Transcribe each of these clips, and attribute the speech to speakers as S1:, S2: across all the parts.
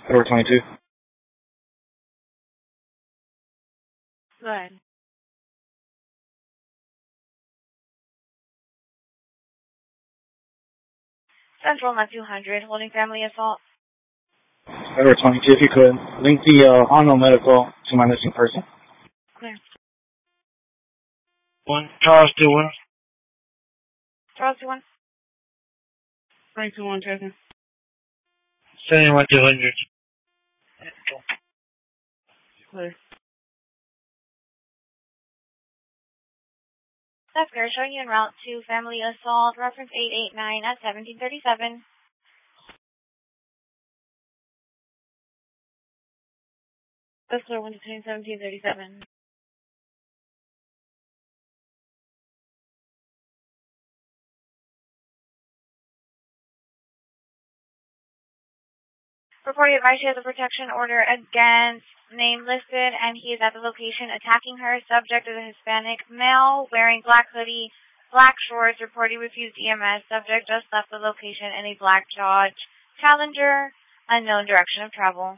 S1: Edward 22.
S2: Go ahead. Central, not 200, holding family assault.
S1: Edward 22, if you could, link the Arnold Medical to my missing person.
S2: Clear.
S1: Charles 21.
S2: Charles 21. Frank 21, checking.
S1: Sending 200.
S2: Clear. That's clear. Showing you en route to family assault, reference 889 at 1737. That's clear, 1 to 1737. Reporting advice, she has a protection order against name listed, and he is at the location attacking her. Subject is a Hispanic male wearing black hoodie, black shorts, reporting refused EMS. Subject just left the location in a black Dodge Challenger, unknown direction of travel.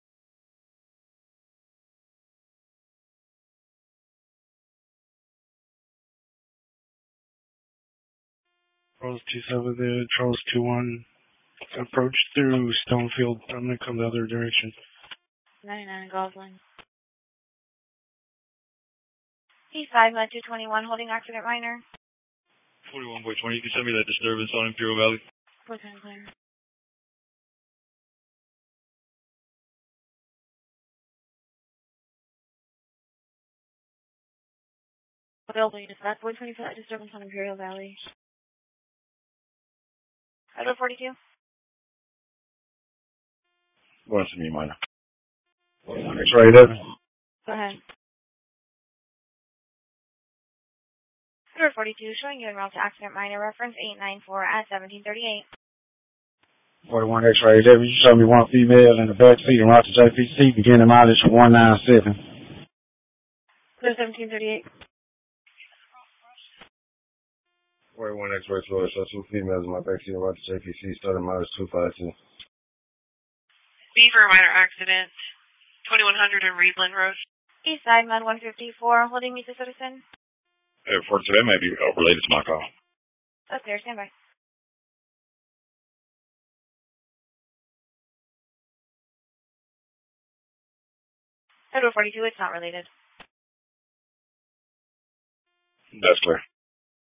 S1: Charles 27 there, Charles 21. Approach through Stonefield. I'm going to come the other direction.
S2: 99 Gosling. Eastside, Med 221, holding accident minor.
S3: 41.20, you can send me that disturbance on Imperial Valley.
S2: 410 clear. Available units back. 425 disturbance on Imperial Valley. Edward 42.
S3: Going to me, minor.
S1: It's right there.
S2: Go ahead. Edward 42, showing you en route to accident minor, reference 894 at 1738.
S1: 41 X-ray there. You show me one female in the back seat and route to JPC, beginning mileage 197.
S2: Clear 1738.
S3: 41 X-ray Florida, so 2 females in my backseat and route to JPC, starting mileage 252.
S4: Beaver, minor accident. 2100 in Reedland Road.
S2: Eastside, Med 154, holding me to citizen.
S3: For today, may be related to my call.
S2: That's clear, stand by. Edward 42, it's not related.
S3: That's clear.